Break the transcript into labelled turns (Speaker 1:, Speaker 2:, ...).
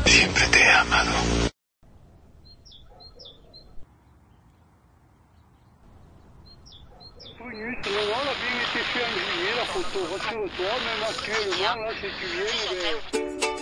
Speaker 1: Siempre te he amado.
Speaker 2: Non, elle a bien été fait en juillet, la photo. Rassure-toi, même actuellement, là, si tu viens,